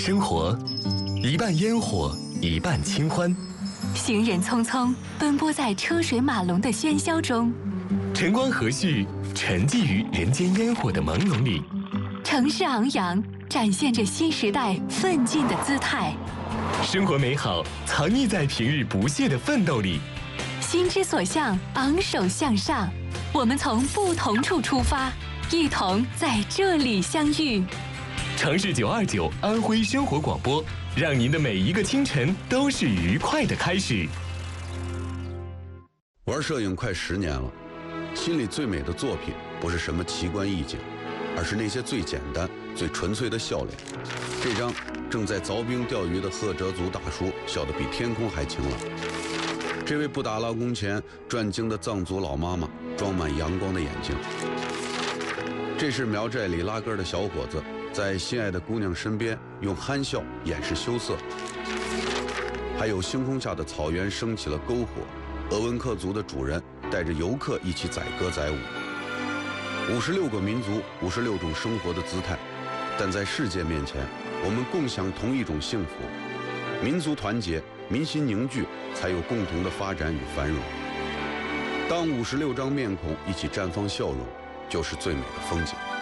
生活，一半烟火，一半清欢。 行人匆匆奔波在车水马龙的喧嚣中， 晨光和煦，沉寂于人间烟火的朦胧里。 城市昂扬，展现着新时代奋进的姿态。 生活美好，藏匿在平日不懈的奋斗里。 心之所向，昂首向上。我们从不同处出发，一同在这里相遇。 城市929安徽生活广播，让您的每一个清晨都是愉快的开始。 玩摄影快10年了，心里最美的作品不是什么奇观异景，而是那些最简单、最纯粹的笑脸。这张正在凿冰钓鱼的赫哲族大叔笑得比天空还晴朗。这位布达拉宫前转经的藏族老妈妈装满阳光的眼睛。这是苗寨里拉歌的小伙子在心爱的姑娘身边用憨笑掩饰羞涩。还有星空下的草原升起了篝火，鄂温克族的主人带着游客一起载歌载舞。56个民族，56种生活的姿态，但在世界面前，我们共享同一种幸福。民族团结，民心凝聚，才有共同的发展与繁荣。当56张面孔一起绽放笑容，就是最美的风景。